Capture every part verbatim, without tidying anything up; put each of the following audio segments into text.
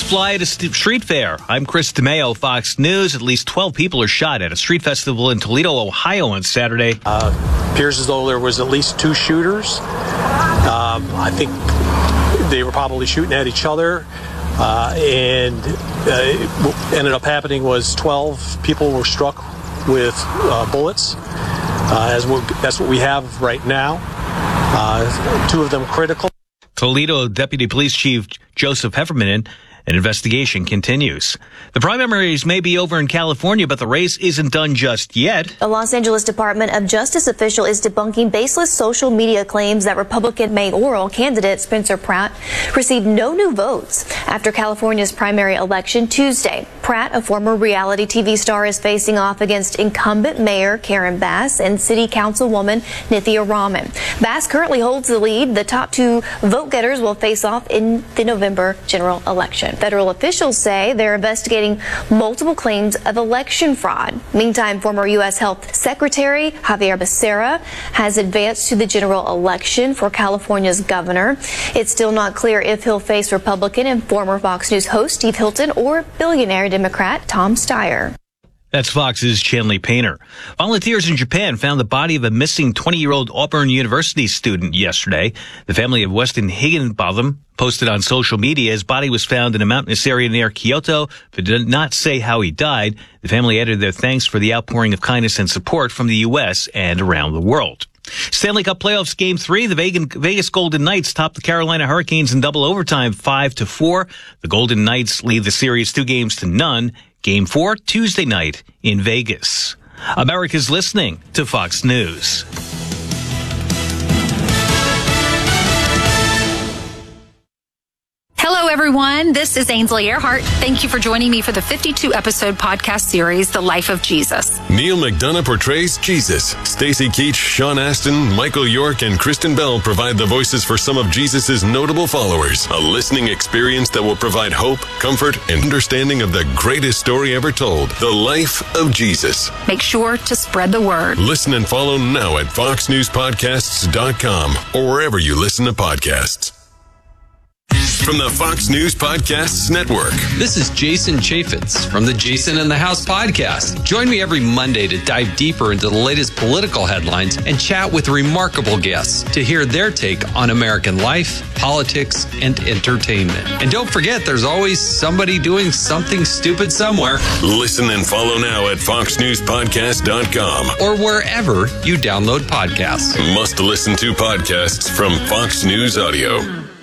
fly at a street fair. I'm Chris DeMeo, Fox News. At least twelve people are shot at a street festival in Toledo, Ohio on Saturday. Uh, appears as though there was at least two shooters. Um, I think they were probably shooting at each other. Uh, and uh, what ended up happening was twelve people were struck with uh, bullets. Uh, as we, that's what we have right now. Uh, two of them critical. Toledo Deputy Police Chief Joseph Hefferman, an investigation continues. The primaries may be over in California, but the race isn't done just yet. A Los Angeles Department of Justice official is debunking baseless social media claims that Republican mayoral candidate Spencer Pratt received no new votes after California's primary election Tuesday. Pratt, a former reality T V star, is facing off against incumbent Mayor Karen Bass and City Councilwoman Nithya Raman. Bass currently holds the lead. The top two vote getters will face off in the November general election. Federal officials say they're investigating multiple claims of election fraud. Meantime, former U S Health Secretary Xavier Becerra has advanced to the general election for California's governor. It's still not clear if he'll face Republican and former Fox News host Steve Hilton or billionaire Democrat Tom Steyer. That's Fox's Chanley Painter. Volunteers in Japan found the body of a missing twenty-year-old Auburn University student yesterday. The family of Weston Higginbotham posted on social media his body was found in a mountainous area near Kyoto, but did not say how he died. The family added their thanks for the outpouring of kindness and support from the U S and around the world. Stanley Cup Playoffs Game three, the Vegas Golden Knights topped the Carolina Hurricanes in double overtime five to four. The Golden Knights lead the series two games to none. Game four, Tuesday night in Vegas. America's listening to Fox News. Hello, everyone. This is Ainsley Earhart. Thank you for joining me for the fifty-two episode podcast series, The Life of Jesus. Neil McDonough portrays Jesus. Stacey Keach, Sean Astin, Michael York, and Kristen Bell provide the voices for some of Jesus' notable followers. A listening experience that will provide hope, comfort, and understanding of the greatest story ever told, The Life of Jesus. Make sure to spread the word. Listen and follow now at fox news podcasts dot com or wherever you listen to podcasts. From the Fox News Podcasts Network. This is Jason Chaffetz from the Jason in the House podcast. Join me every Monday to dive deeper into the latest political headlines and chat with remarkable guests to hear their take on American life, politics, and entertainment. And don't forget, there's always somebody doing something stupid somewhere. Listen and follow now at fox news podcast dot com or wherever you download podcasts. Must listen to podcasts from Fox News Audio.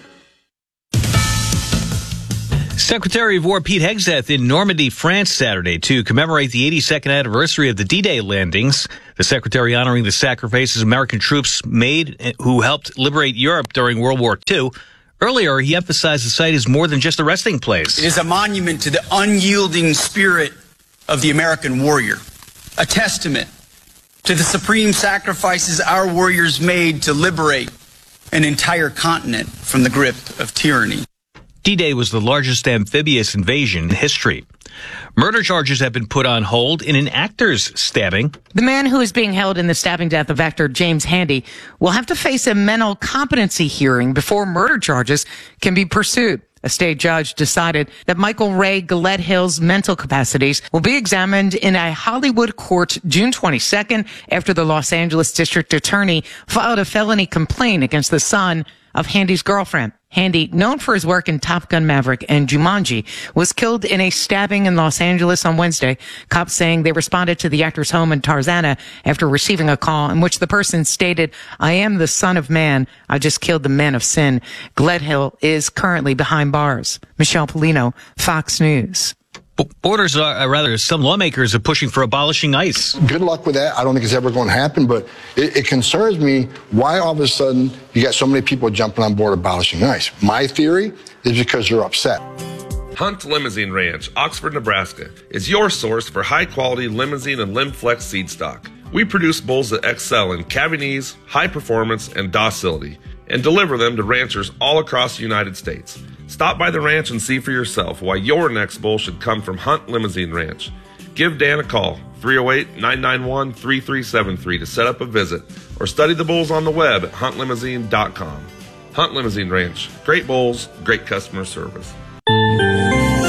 Secretary of War Pete Hegseth in Normandy, France, Saturday to commemorate the eighty-second anniversary of the D-Day landings. The secretary honoring the sacrifices American troops made who helped liberate Europe during World War Two. Earlier, he emphasized the site is more than just a resting place. It is a monument to the unyielding spirit of the American warrior, a testament to the supreme sacrifices our warriors made to liberate an entire continent from the grip of tyranny. D-Day was the largest amphibious invasion in history. Murder charges have been put on hold in an actor's stabbing. The man who is being held in the stabbing death of actor James Handy will have to face a mental competency hearing before murder charges can be pursued. A state judge decided that Michael Ray Gledhill's mental capacities will be examined in a Hollywood court June twenty-second after the Los Angeles district attorney filed a felony complaint against the son of Handy's girlfriend. Handy, known for his work in Top Gun Maverick and Jumanji, was killed in a stabbing in Los Angeles on Wednesday. Cops saying they responded to the actor's home in Tarzana after receiving a call in which the person stated, "I am the son of man. I just killed the man of sin." Gledhill is currently behind bars. Michelle Polino, Fox News. Borders are, rather, some lawmakers are pushing for abolishing ICE. Good luck with that. I don't think it's ever going to happen, but it, it concerns me why all of a sudden you got so many people jumping on board abolishing ICE. My theory is because you're upset. Hunt Limousine Ranch, Oxford, Nebraska, is your source for high-quality limousine and Limflex seed stock. We produce bulls that excel in cabinese, high performance, and docility, and deliver them to ranchers all across the United States. Stop by the ranch and see for yourself why your next bull should come from Hunt Limousine Ranch. Give Dan a call, three oh eight, nine nine one, three three seven three, to set up a visit, or study the bulls on the web at hunt limousine dot com. Hunt Limousine Ranch. Great bulls, great customer service.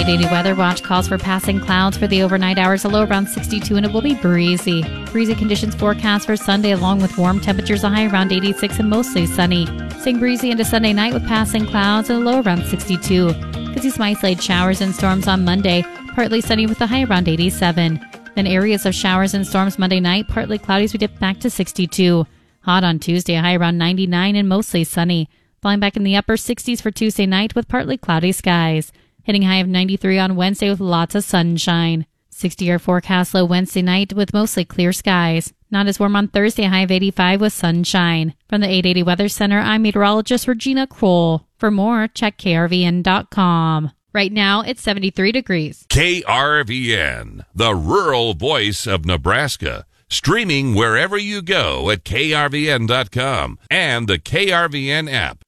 eight eighty Weather Watch calls for passing clouds for the overnight hours, a low around sixty-two, and it will be breezy. Breezy conditions forecast for Sunday along with warm temperatures, a high around eighty-six and mostly sunny. Staying breezy into Sunday night with passing clouds, and a low around sixty-two. Could see some isolated showers and storms on Monday, partly sunny with a high around eighty-seven. Then areas of showers and storms Monday night, partly cloudy as we dip back to sixty-two. Hot on Tuesday, a high around ninety-nine and mostly sunny. Falling back in the upper sixties for Tuesday night with partly cloudy skies. Hitting a high of ninety-three on Wednesday with lots of sunshine. sixty-year forecast low Wednesday night with mostly clear skies. Not as warm on Thursday, a high of eighty-five with sunshine. From the eight eighty Weather Center, I'm meteorologist Regina Kroll. For more, check K R V N dot com. Right now, it's seventy-three degrees. K R V N, the rural voice of Nebraska. Streaming wherever you go at K R V N dot com and the K R V N app.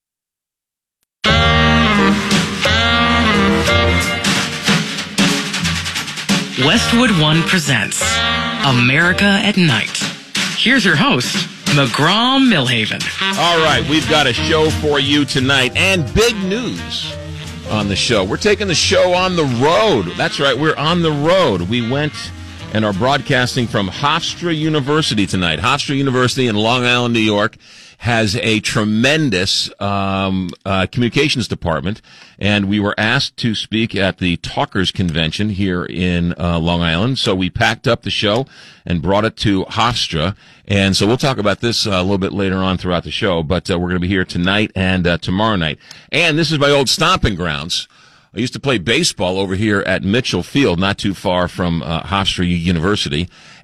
Westwood One presents America at Night. Here's your host, McGraw Millhaven. All right, we've got a show for you tonight and big news on the show. We're taking the show on the road. That's right, we're on the road. We went and are broadcasting from Hofstra University tonight. Hofstra University in Long Island, New York, has a tremendous um, uh, communications department, and we were asked to speak at the Talkers Convention here in uh, Long Island. So we packed up the show and brought it to Hofstra, and so we'll talk about this uh, a little bit later on throughout the show, but uh, we're going to be here tonight and uh, tomorrow night. And this is my old stomping grounds. I used to play baseball over here at Mitchell Field, not too far from uh, Hofstra University,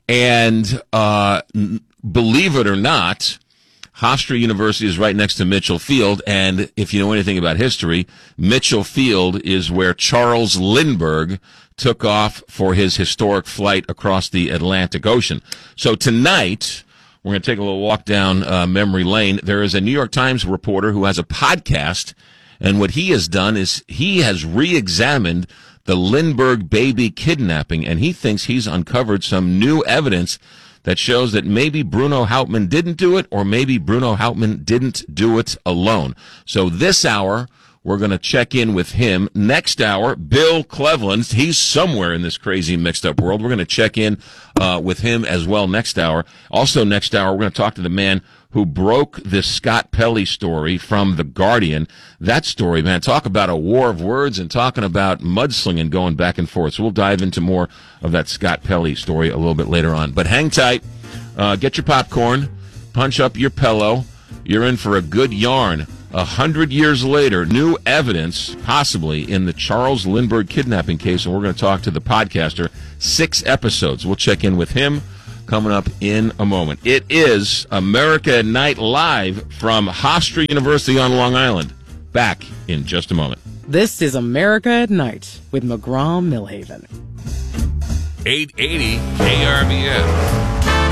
and uh, n- believe it or not, Hofstra University is right next to Mitchell Field, and if you know anything about history, Mitchell Field is where Charles Lindbergh took off for his historic flight across the Atlantic Ocean. So tonight, we're going to take a little walk down uh, memory lane. There is a New York Times reporter who has a podcast, and what he has done is he has re-examined the Lindbergh baby kidnapping, and he thinks he's uncovered some new evidence that shows that maybe Bruno Hauptmann didn't do it, or maybe Bruno Hauptmann didn't do it alone. So this hour, we're going to check in with him. Next hour, Bill Cleveland. He's somewhere in this crazy mixed-up world. We're going to check in uh, with him as well next hour. Also next hour, we're going to talk to the man who broke this Scott Pelley story from The Guardian. That story, man, talk about a war of words and talking about mudslinging going back and forth. So we'll dive into more of that Scott Pelley story a little bit later on. But hang tight. Uh, get your popcorn. Punch up your pillow. You're in for a good yarn. A hundred years later, new evidence, possibly, in the Charles Lindbergh kidnapping case, and we're going to talk to the podcaster. Six episodes. We'll check in with him coming up in a moment. It is America at Night live from Hofstra University on Long Island. Back in just a moment. This is America at Night with McGraw Millhaven. eight eighty K R V N.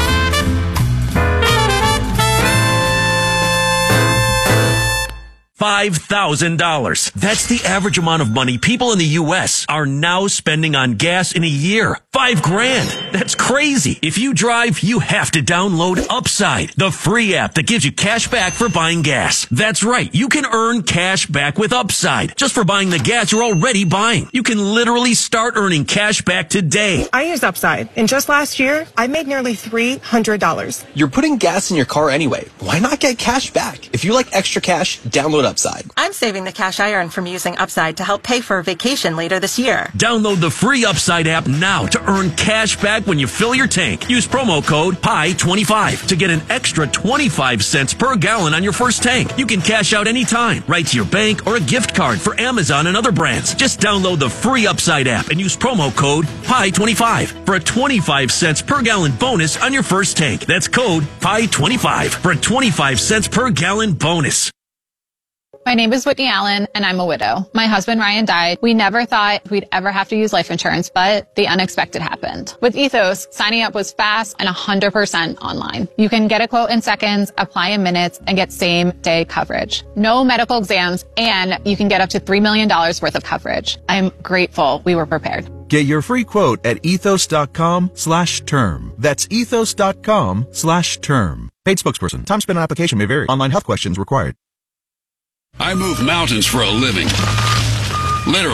five thousand dollars. That's the average amount of money people in the U S are now spending on gas in a year. Five grand. That's crazy. If you drive, you have to download Upside, the free app that gives you cash back for buying gas. That's right. You can earn cash back with Upside just for buying the gas you're already buying. You can literally start earning cash back today. I use Upside, and just last year, I made nearly three hundred dollars. You're putting gas in your car anyway. Why not get cash back? If you like extra cash, download Upside. I'm saving the cash I earn from using Upside to help pay for a vacation later this year. Download the free Upside app now to earn cash back when you fill your tank. Use promo code P I twenty-five to get an extra twenty-five cents per gallon on your first tank. You can cash out anytime, right to your bank or a gift card for Amazon and other brands. Just download the free Upside app and use promo code P I twenty-five for a twenty-five cents per gallon bonus on your first tank. That's code P I twenty-five for a twenty-five cents per gallon bonus. My name is Whitney Allen, and I'm a widow. My husband, Ryan, died. We never thought we'd ever have to use life insurance, but the unexpected happened. With Ethos, signing up was fast and one hundred percent online. You can get a quote in seconds, apply in minutes, and get same-day coverage. No medical exams, and you can get up to three million dollars worth of coverage. I'm grateful we were prepared. Get your free quote at ethos.com slash term. That's ethos.com slash term. Paid spokesperson. Time spent on application may vary. Online health questions required. I move mountains for a living. Literally.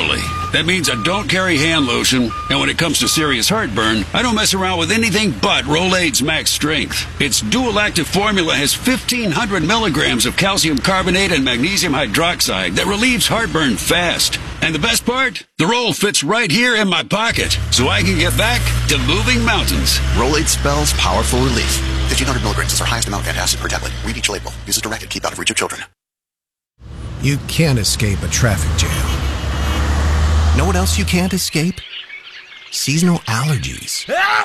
That means I don't carry hand lotion, and when it comes to serious heartburn, I don't mess around with anything but Rolaids Max Strength. Its dual-active formula has fifteen hundred milligrams of calcium carbonate and magnesium hydroxide that relieves heartburn fast. And the best part? The roll fits right here in my pocket, so I can get back to moving mountains. Rolaids spells powerful relief. fifteen hundred milligrams is our highest amount of antacid per tablet. Read each label. Use as directed. Keep out of reach of children. You can't escape a traffic jam. Know what else you can't escape? Seasonal allergies.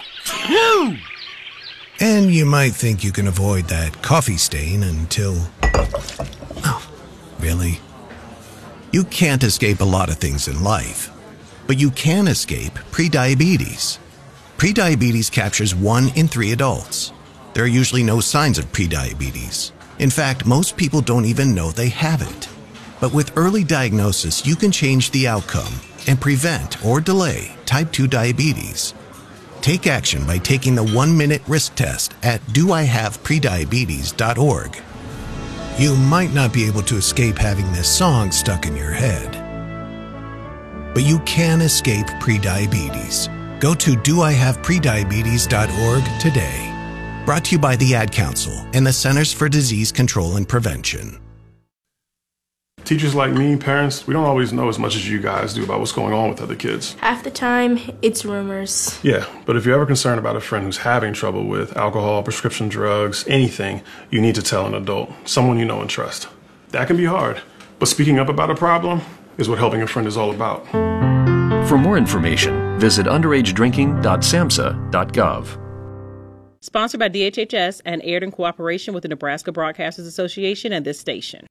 And you might think you can avoid that coffee stain until... Oh, really? You can't escape a lot of things in life, but you can escape prediabetes. Prediabetes captures one in three adults. There are usually no signs of prediabetes. In fact, most people don't even know they have it. But with early diagnosis, you can change the outcome and prevent or delay type two diabetes. Take action by taking the one-minute risk test at do I have prediabetes dot org. You might not be able to escape having this song stuck in your head, but you can escape prediabetes. Go to do I have prediabetes dot org today. Brought to you by the Ad Council and the Centers for Disease Control and Prevention. Teachers like me, parents, we don't always know as much as you guys do about what's going on with other kids. Half the time, it's rumors. Yeah, but if you're ever concerned about a friend who's having trouble with alcohol, prescription drugs, anything, you need to tell an adult, someone you know and trust. That can be hard, but speaking up about a problem is what helping a friend is all about. For more information, visit underage drinking dot samhsa dot gov. Sponsored by D H H S and aired in cooperation with the Nebraska Broadcasters Association and this station.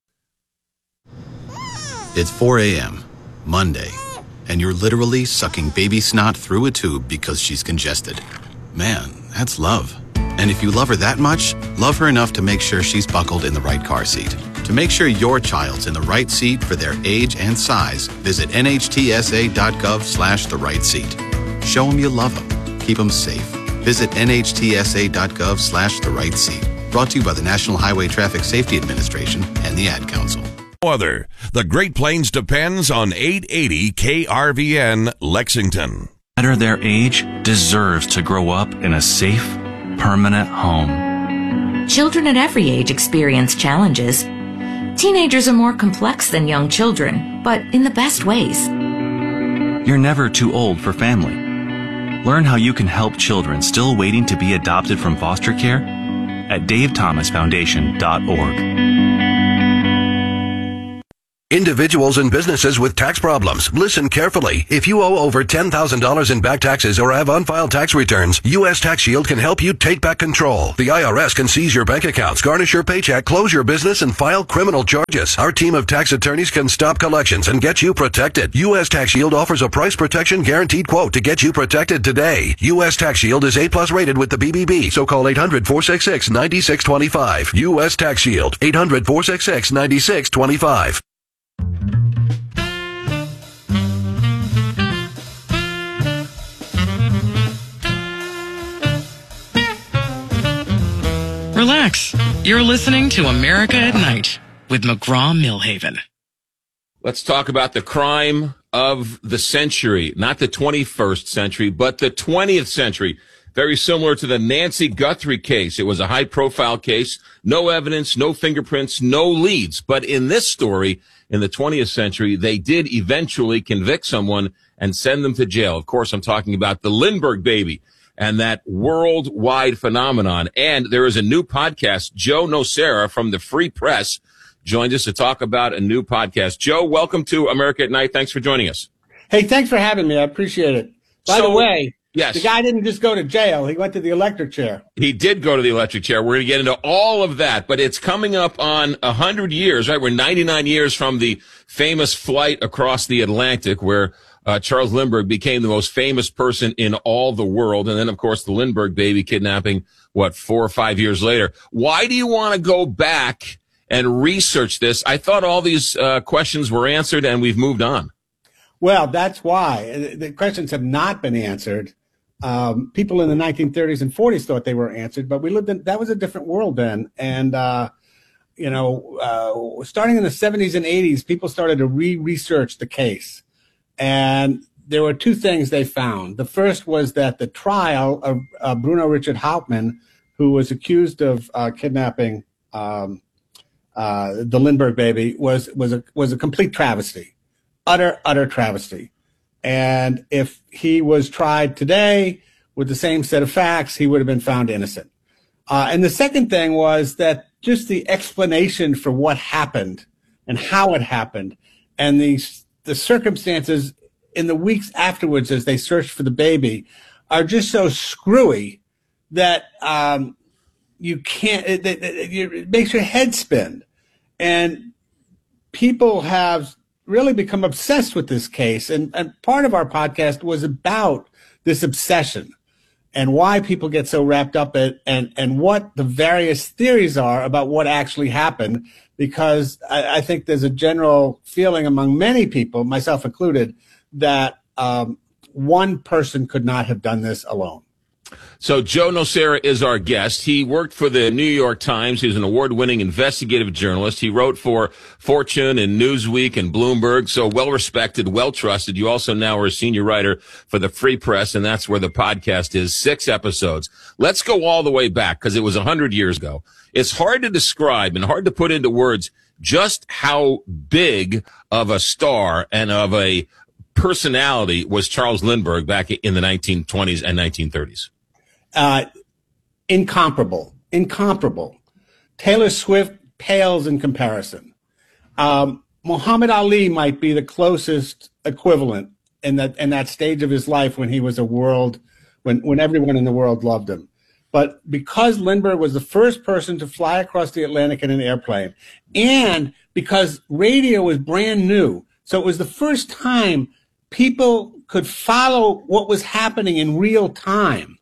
It's four a.m., Monday, and you're literally sucking baby snot through a tube because she's congested. Man, that's love. And if you love her that much, love her enough to make sure she's buckled in the right car seat. To make sure your child's in the right seat for their age and size, visit N H T S A dot gov slash the right seat. Show them you love them. Keep them safe. Visit N H T S A dot gov slash the right seat. Brought to you by the National Highway Traffic Safety Administration and the Ad Council. Other. The Great Plains depends on eight eighty K R V N Lexington. No matter their age, deserves to grow up in a safe, permanent home. Children at every age experience challenges. Teenagers are more complex than young children, but in the best ways. You're never too old for family. Learn how you can help children still waiting to be adopted from foster care at dave thomas foundation dot org. Individuals and businesses with tax problems, listen carefully. If you owe over ten thousand dollars in back taxes or have unfiled tax returns, U S Tax Shield can help you take back control. The I R S can seize your bank accounts, garnish your paycheck, close your business, and file criminal charges. Our team of tax attorneys can stop collections and get you protected. U S Tax Shield offers a price protection guaranteed quote to get you protected today. U S Tax Shield is A plus rated with the B B B, so call eight hundred, four six six, nine six two five. U S Tax Shield, eight hundred, four six six, nine six two five. Relax. You're listening to America at Night with McGraw-Milhaven. Let's talk about the crime of the century, not the twenty-first century, but the twentieth century. Very similar to the Nancy Guthrie case. It was a high-profile case, no evidence, no fingerprints, no leads. But in this story, in the twentieth century, they did eventually convict someone and send them to jail. Of course, I'm talking about the Lindbergh baby and that worldwide phenomenon. And there is a new podcast. Joe Nocera from the Free Press joined us to talk about a new podcast. Joe, welcome to America at Night. Thanks for joining us. Hey, thanks for having me. I appreciate it. By So- the way, Yes. the guy didn't just go to jail. He went to the electric chair. He did go to the electric chair. We're going to get into all of that, but it's coming up on one hundred years, right? We're ninety-nine years from the famous flight across the Atlantic where uh, Charles Lindbergh became the most famous person in all the world. And then, of course, the Lindbergh baby kidnapping, what, four or five years later. Why do you want to go back and research this? I thought all these uh, questions were answered and we've moved on. Well, that's why. The questions have not been answered. Um, people in the nineteen thirties and forties thought they were answered, but we lived in, that was a different world then. And, uh, you know, uh, starting in the seventies and eighties, people started to re-research the case. And there were two things they found. The first was that the trial of uh, Bruno Richard Hauptmann, who was accused of uh, kidnapping um, uh, the Lindbergh baby, was was a was a complete travesty, utter utter travesty. And if he was tried today with the same set of facts, he would have been found innocent. Uh, and the second thing was that just the explanation for what happened and how it happened, and the the circumstances in the weeks afterwards as they searched for the baby, are just so screwy that um, you can't. It, it, it, it makes your head spin, and people have really become obsessed with this case. And, and part of our podcast was about this obsession and why people get so wrapped up in, and, and what the various theories are about what actually happened, because I, I think there's a general feeling among many people, myself included, that um, one person could not have done this alone. So Joe Nocera is our guest. He worked for the New York Times. He's an award-winning investigative journalist. He wrote for Fortune and Newsweek and Bloomberg, so well-respected, well-trusted. You also now are a senior writer for the Free Press, and that's where the podcast is, six episodes. Let's go all the way back, because it was one hundred years ago. It's hard to describe and hard to put into words just how big of a star and of a personality was Charles Lindbergh back in the nineteen twenties and nineteen thirties. Uh, incomparable, incomparable. Taylor Swift pales in comparison. Um, Muhammad Ali might be the closest equivalent in that in that stage of his life when he was a world, when when everyone in the world loved him. But because Lindbergh was the first person to fly across the Atlantic in an airplane, and because radio was brand new, so it was the first time people could follow what was happening in real time,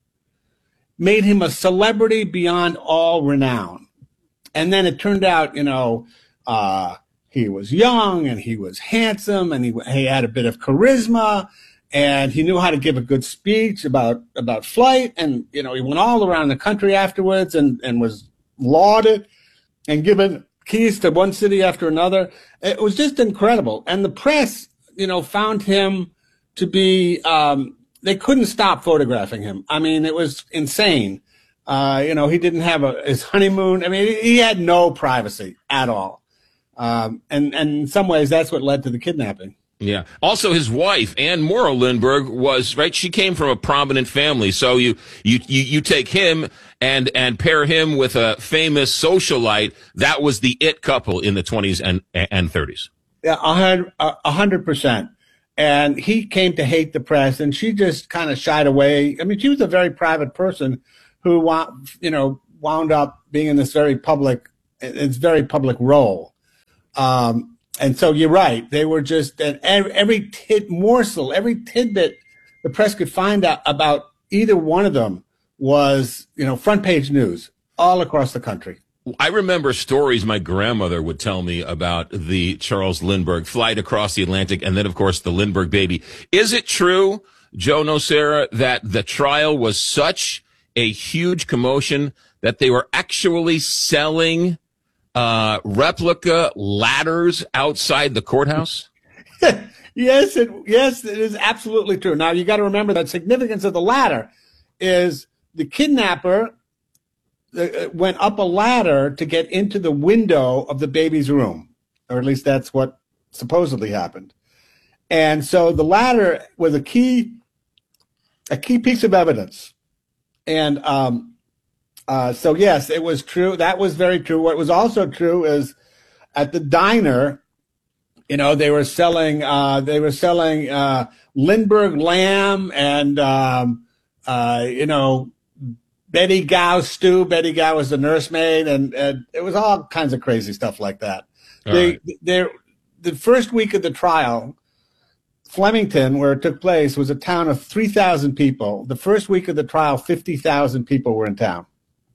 made him a celebrity beyond all renown. And then it turned out, you know, uh, he was young and he was handsome and he, he had a bit of charisma and he knew how to give a good speech about, about flight. And, you know, he went all around the country afterwards and, and was lauded and given keys to one city after another. It was just incredible. And the press, you know, found him to be, um, they couldn't stop photographing him. I mean, it was insane. Uh, you know, he didn't have a, his honeymoon. I mean, he had no privacy at all. Um, and, and in some ways, that's what led to the kidnapping. Yeah. Also, his wife, Anne Morrow Lindbergh, was, right, she came from a prominent family. So you, you, you, you take him and, and pair him with a famous socialite. That was the it couple in the twenties and, and thirties. Yeah, a hundred, a hundred percent. And he came to hate the press, and she just kind of shied away. I mean, she was a very private person who, you know, wound up being in this very public, this very public role. Um, and so you're right; they were just and every, every tid morsel, every tidbit the press could find out about either one of them was, you know, front page news all across the country. I remember stories my grandmother would tell me about the Charles Lindbergh flight across the Atlantic and then, of course, the Lindbergh baby. Is it true, Joe Nocera, that the trial was such a huge commotion that they were actually selling uh, replica ladders outside the courthouse? Yes, it, yes, it is absolutely true. Now, you got to remember the significance of the ladder is the kidnapper went up a ladder to get into the window of the baby's room, or at least that's what supposedly happened. And so the ladder was a key, a key piece of evidence. And um, uh, so, yes, it was true. That was very true. What was also true is at the diner, you know, they were selling, uh, they were selling uh, Lindbergh lamb and, um, uh, you know, Betty Gao stew. Betty Gao was the nursemaid, and, and it was all kinds of crazy stuff like that. They, right. they, the first week of the trial, Flemington, where it took place, was a town of three thousand people. The first week of the trial, fifty thousand people were in town.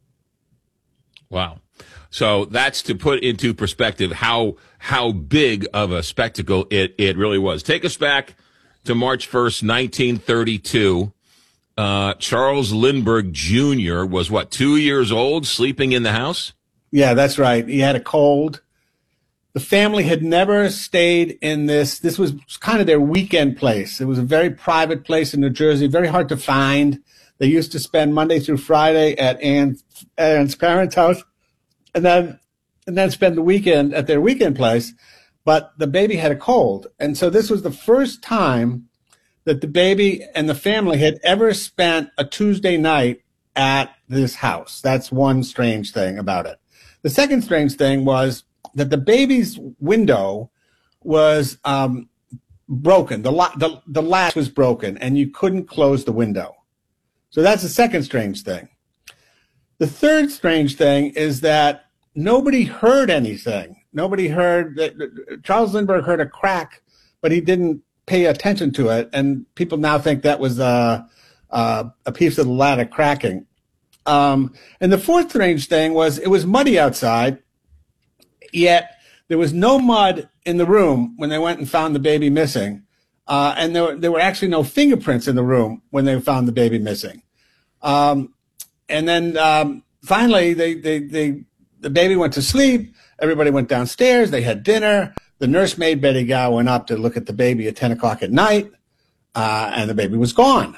Wow. So that's to put into perspective how how big of a spectacle it, it really was. Take us back to March first, nineteen thirty-two. Uh, Charles Lindbergh Junior was, what, two years old, sleeping in the house? Yeah, that's right. He had a cold, The family had never stayed in this. This was kind of their weekend place. It was a very private place in New Jersey, very hard to find. They used to spend Monday through Friday at Ann's, Ann's parents' house, and then and then spend the weekend at their weekend place. But the baby had a cold, and so this was the first time that the baby and the family had ever spent a Tuesday night at this house. That's one strange thing about it. The second strange thing was that the baby's window was um, broken. The, lo- the, the latch was broken, and you couldn't close the window. So that's the second strange thing. The third strange thing is that nobody heard anything. Nobody heard that Charles Lindbergh heard a crack, but he didn't pay attention to it. And people now think that was a, a, a piece of the ladder cracking. Um, and the fourth strange thing was it was muddy outside, yet there was no mud in the room when they went and found the baby missing. Uh, and there, there were actually no fingerprints in the room when they found the baby missing. Um, and then um, finally, they, they, they, the baby went to sleep. Everybody went downstairs. They had dinner. The nursemaid, Betty Gow, went up to look at the baby at ten o'clock at night, uh, and the baby was gone.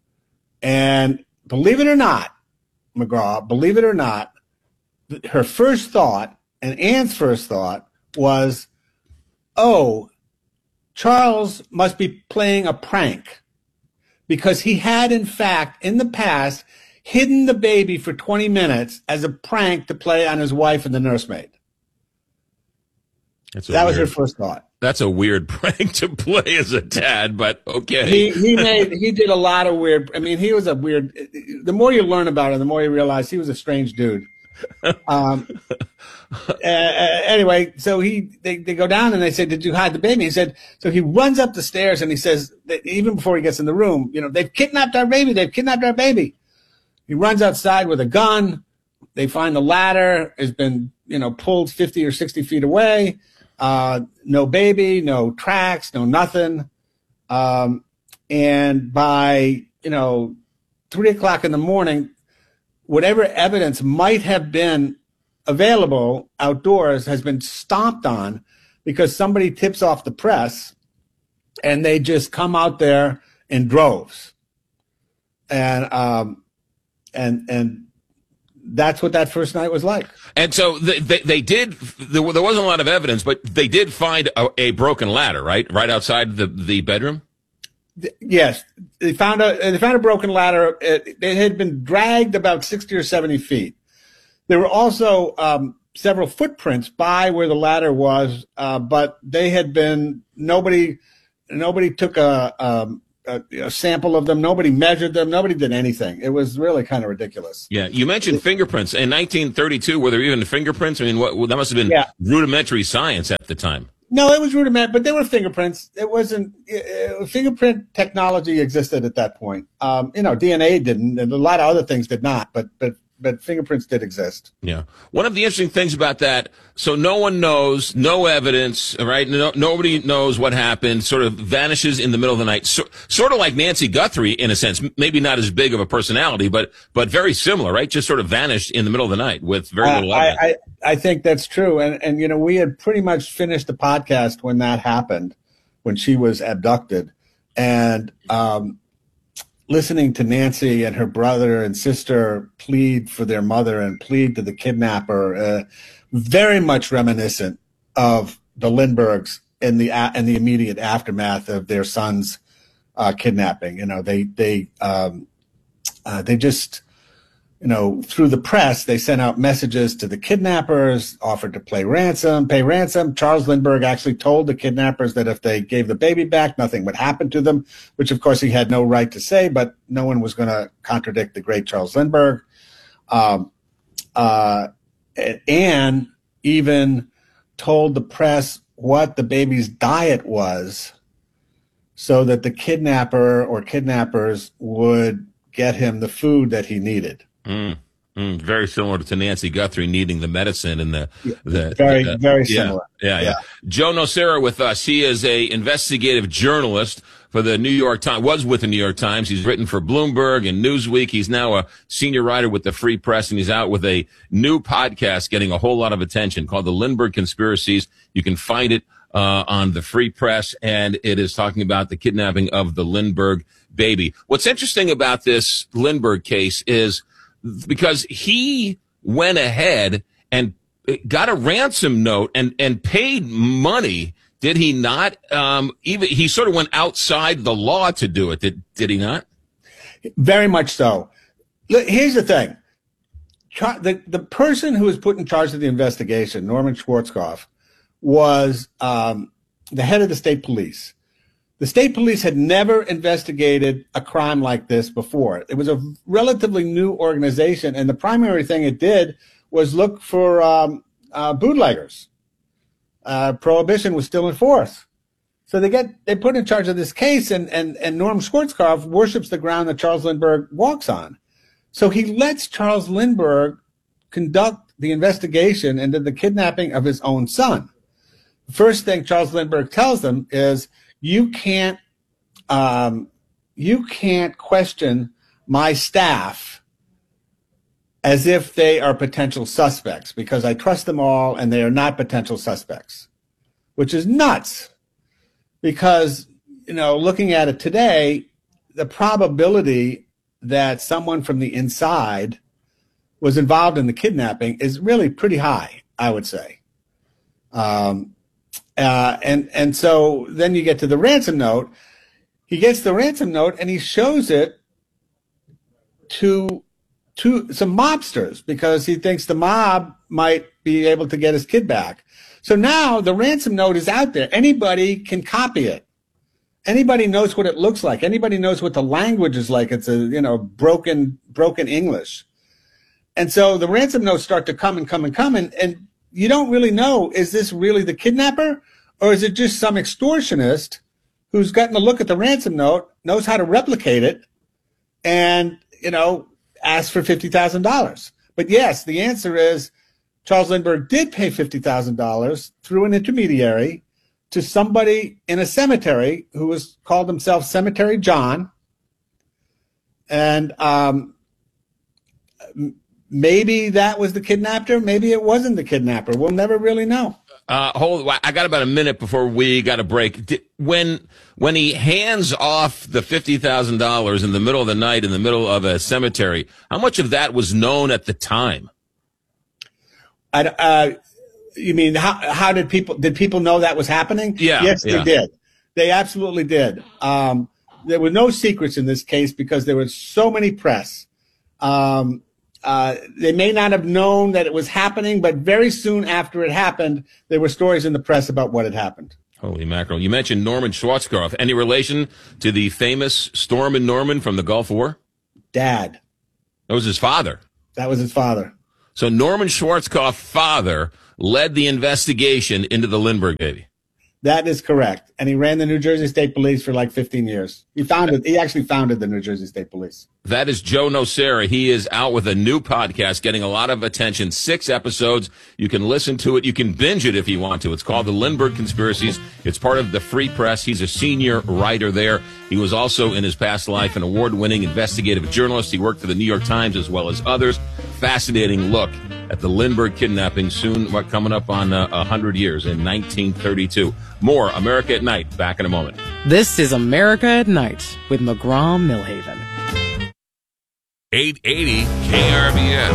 And believe it or not, McGraw, believe it or not, her first thought, and Ann's first thought, was, oh, Charles must be playing a prank, because he had, in fact, in the past, hidden the baby for twenty minutes as a prank to play on his wife and the nursemaid. That's that weird, was her first thought. That's a weird prank to play as a dad, but okay. He he made he did a lot of weird. I mean, he was a weird. The more you learn about him, the more you realize he was a strange dude. Um. uh, anyway, so he they, they go down and they say, "Did you hide the baby?" He said. So he runs up the stairs and he says, that even before he gets in the room, you know, they've kidnapped our baby. They've kidnapped our baby. He runs outside with a gun. They find the ladder has been, you know, pulled fifty or sixty feet away. Uh, no baby, no tracks, no nothing. Um, and by, you know, three o'clock in the morning, whatever evidence might have been available outdoors has been stomped on because somebody tips off the press and they just come out there in droves. And, um, and, and, that's what that first night was like. And so they, they, they did, there, there wasn't a lot of evidence, but they did find a, a broken ladder, right? Right outside the, the bedroom? Yes. They found a, they found a broken ladder. It, it had been dragged about sixty or seventy feet. There were also um, several footprints by where the ladder was, uh, but they had been, nobody, nobody took a, um, A, a sample of them. Nobody measured them. Nobody did anything. It was really kind of ridiculous. Yeah, you mentioned fingerprints. In nineteen thirty-two, were there even fingerprints? I mean, what, well, that must have been yeah. rudimentary science at the time. No, it was rudimentary, but there were fingerprints. It wasn't uh, fingerprint technology existed at that point. Um, you know, D N A didn't, and a lot of other things did not, but but but fingerprints did exist. Yeah. One of the interesting things about that, so no one knows, no evidence, right? No, nobody knows what happened, sort of vanishes in the middle of the night. So, sort of like Nancy Guthrie, in a sense, maybe not as big of a personality, but but very similar, right? Just sort of vanished in the middle of the night with very little uh, evidence. I, I, I think that's true. And, and, you know, we had pretty much finished the podcast when that happened, when she was abducted. And, um, listening to Nancy and her brother and sister plead for their mother and plead to the kidnapper, uh, very much reminiscent of the Lindberghs in the in the immediate aftermath of their son's uh, kidnapping. You know, they they um, uh, they just, you know, through the press, they sent out messages to the kidnappers, offered to pay ransom, pay ransom. Charles Lindbergh actually told the kidnappers that if they gave the baby back, nothing would happen to them, which of course he had no right to say, but no one was going to contradict the great Charles Lindbergh. Um, uh, and even told the press what the baby's diet was so that the kidnapper or kidnappers would get him the food that he needed. Mm, mm, very similar to Nancy Guthrie needing the medicine and the, the very, the, very yeah, similar. Yeah, yeah, yeah. Joe Nocera with us. He is a investigative journalist for the New York Times, was with the New York Times. He's written for Bloomberg and Newsweek. He's now a senior writer with the Free Press, and he's out with a new podcast getting a whole lot of attention called The Lindbergh Conspiracies. You can find it uh, on the Free Press, and it is talking about the kidnapping of the Lindbergh baby. What's interesting about this Lindbergh case is because he went ahead and got a ransom note and, and paid money. Did he not? Um, even he sort of went outside the law to do it. Did, did he not? Very much so. Look, here's the thing. Char- the, the person who was put in charge of the investigation, Norman Schwarzkopf, was um, the head of the state police. The state police had never investigated a crime like this before. It was a relatively new organization, and the primary thing it did was look for um, uh, bootleggers. Uh, prohibition was still in force. So they get they put in charge of this case, and, and, and Norm Schwarzkopf worships the ground that Charles Lindbergh walks on. So he lets Charles Lindbergh conduct the investigation into the kidnapping of his own son. The first thing Charles Lindbergh tells them is, you can't um, you can't question my staff as if they are potential suspects, because I trust them all and they are not potential suspects, which is nuts. Because, you know, looking at it today, the probability that someone from the inside was involved in the kidnapping is really pretty high, I would say. Um, uh, and, and so then you get to the ransom note. He gets the ransom note and he shows it to to some mobsters because he thinks the mob might be able to get his kid back. So now the ransom note is out there. Anybody can copy it. Anybody knows what it looks like. Anybody knows what the language is like. It's a, you know, broken, broken English. And so the ransom notes start to come and come and come. And, and you don't really know, is this really the kidnapper or is it just some extortionist who's gotten a look at the ransom note, knows how to replicate it, and, you know, asked for fifty thousand dollars. But yes, the answer is Charles Lindbergh did pay fifty thousand dollars through an intermediary to somebody in a cemetery who was called himself Cemetery John. And um, maybe that was the kidnapper. Maybe it wasn't the kidnapper. We'll never really know. Uh, hold, I got about a minute before we got a break. Did, when when he hands off the fifty thousand dollars in the middle of the night, in the middle of a cemetery, how much of that was known at the time? I, uh, you mean how how did people did people know that was happening? Yeah, yes, they yeah. did. They absolutely did. Um, there were no secrets in this case because there was so many press. Um, Uh, they may not have known that it was happening, but very soon after it happened, there were stories in the press about what had happened. Holy mackerel. You mentioned Norman Schwarzkopf. Any relation to the famous Stormin' Norman from the Gulf War? Dad. That was his father. That was his father. So Norman Schwarzkopf's father led the investigation into the Lindbergh baby. That is correct. And he ran the New Jersey State Police for like fifteen years. He founded, he actually founded the New Jersey State Police. That is Joe Nocera. He is out with a new podcast getting a lot of attention. Six episodes. You can listen to it. You can binge it if you want to. It's called The Lindbergh Conspiracies. It's part of the Free Press. He's a senior writer there. He was also in his past life an award-winning investigative journalist. He worked for the New York Times as well as others. Fascinating look at the Lindbergh kidnapping soon, what, coming up on uh, one hundred years in nineteen thirty-two. More America at Night. Back in a moment. This is America at Night with McGraw Millhaven. eight eighty K R V N.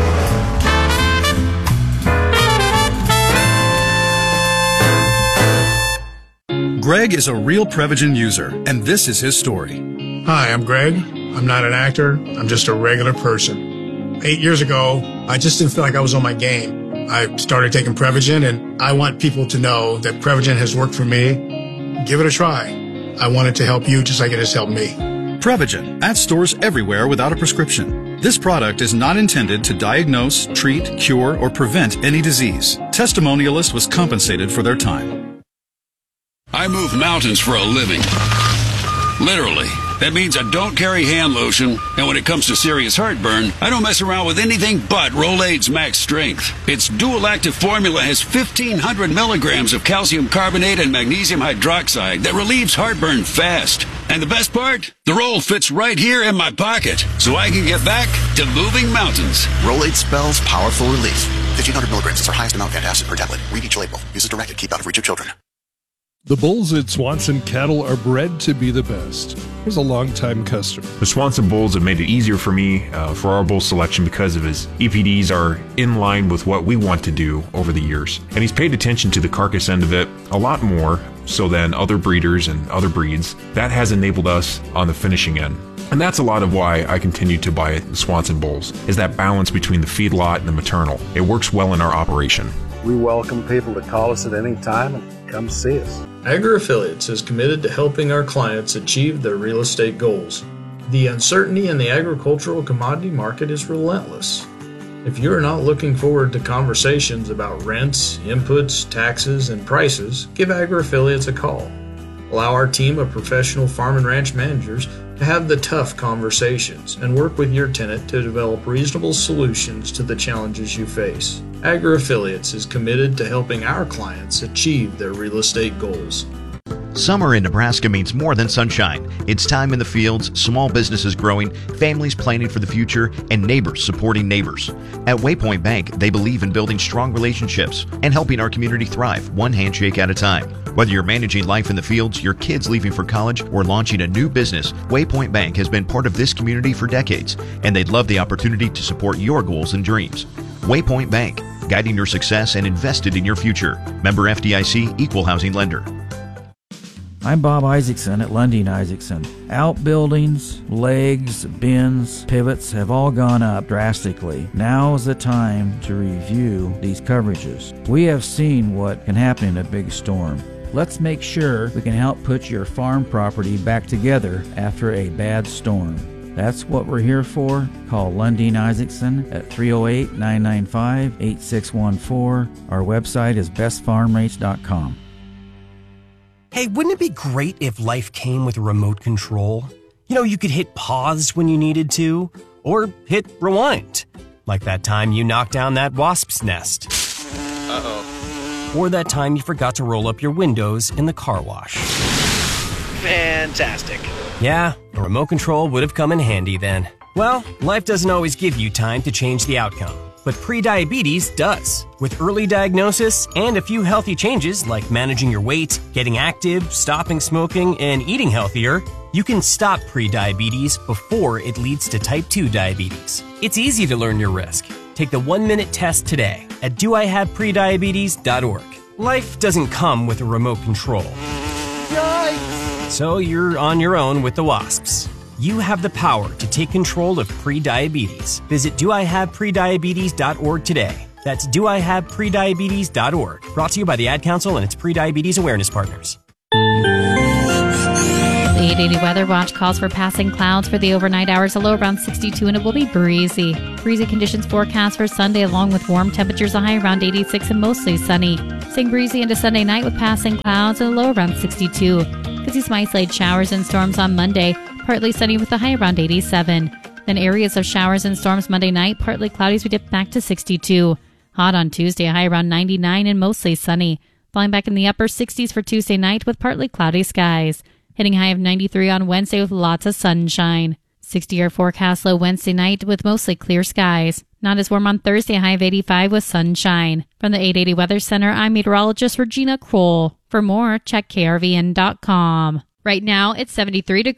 Greg is a real Prevagen user, and this is his story. Hi, I'm Greg. I'm not an actor. I'm just a regular person. Eight years ago, I just didn't feel like I was on my game. I started taking Prevagen, and I want people to know that Prevagen has worked for me. Give it a try. I want it to help you just like it has helped me. Prevagen, at stores everywhere without a prescription. This product is not intended to diagnose, treat, cure, or prevent any disease. Testimonialist was compensated for their time. I move mountains for a living. Literally. That means I don't carry hand lotion, and when it comes to serious heartburn, I don't mess around with anything but Rolaids Max Strength. Its dual-active formula has fifteen hundred milligrams of calcium carbonate and magnesium hydroxide that relieves heartburn fast. And the best part? The roll fits right here in my pocket, so I can get back to moving mountains. Rolaids spells powerful relief. fifteen hundred milligrams is our highest amount of antacid per tablet. Read each label. Use as directed. Keep out of reach of children. The bulls at Swanson Cattle are bred to be the best. Here's a longtime customer. The Swanson bulls have made it easier for me uh, for our bull selection because of his E P Ds are in line with what we want to do over the years. And he's paid attention to the carcass end of it a lot more so than other breeders and other breeds. That has enabled us on the finishing end. And that's a lot of why I continue to buy Swanson bulls, is that balance between the feedlot and the maternal. It works well in our operation. We welcome people to call us at any time and come see us. Agri-Affiliates is committed to helping our clients achieve their real estate goals. The uncertainty in the agricultural commodity market is relentless. If you are not looking forward to conversations about rents, inputs, taxes, and prices, give Agri-Affiliates a call. Allow our team of professional farm and ranch managers to have the tough conversations and work with your tenant to develop reasonable solutions to the challenges you face. Agri-Affiliates is committed to helping our clients achieve their real estate goals. Summer in Nebraska means more than sunshine. It's time in the fields, small businesses growing, families planning for the future, and neighbors supporting neighbors. At Waypoint Bank, they believe in building strong relationships and helping our community thrive one handshake at a time. Whether you're managing life in the fields, your kids leaving for college, or launching a new business, Waypoint Bank has been part of this community for decades, and they'd love the opportunity to support your goals and dreams. Waypoint Bank, guiding your success and invested in your future. Member F D I C, Equal Housing Lender. I'm Bob Isaacson at Lundin Isaacson. Outbuildings, legs, bins, pivots have all gone up drastically. Now is the time to review these coverages. We have seen what can happen in a big storm. Let's make sure we can help put your farm property back together after a bad storm. That's what we're here for. Call Lundin Isaacson at three oh eight, nine nine five, eight six one four. Our website is best farm rates dot com. Hey, wouldn't it be great if life came with a remote control? You know, you could hit pause when you needed to, or hit rewind. Like that time you knocked down that wasp's nest. Uh-oh. Or that time you forgot to roll up your windows in the car wash. Fantastic. Yeah, a remote control would have come in handy then. Well, life doesn't always give you time to change the outcome. But prediabetes does. With early diagnosis and a few healthy changes like managing your weight, getting active, stopping smoking, and eating healthier, you can stop prediabetes before it leads to type two diabetes. It's easy to learn your risk. Take the one-minute test today at do I have prediabetes dot org. Life doesn't come with a remote control. Yikes! So you're on your own with the wasps. You have the power to take control of prediabetes. Visit do I have prediabetes dot org today. That's do I have prediabetes dot org. Brought to you by the Ad Council and its prediabetes awareness partners. The eight eighty Weather Watch calls for passing clouds for the overnight hours, a low around sixty-two, and it will be breezy. Breezy conditions forecast for Sunday, along with warm temperatures, a high around eighty-six and mostly sunny. Staying breezy into Sunday night with passing clouds, and a low around sixty-two. Could see some isolated showers and storms on Monday. Partly sunny with a high around eighty-seven. Then areas of showers and storms Monday night, partly cloudy as we dip back to sixty-two. Hot on Tuesday, a high around ninety-nine and mostly sunny. Falling back in the upper sixties for Tuesday night with partly cloudy skies. Hitting high of ninety-three on Wednesday with lots of sunshine. sixty-year forecast low Wednesday night with mostly clear skies. Not as warm on Thursday, a high of eighty-five with sunshine. From the eight eighty Weather Center, I'm meteorologist Regina Kroll. For more, check K R V N dot com. Right now, it's seventy-three degrees.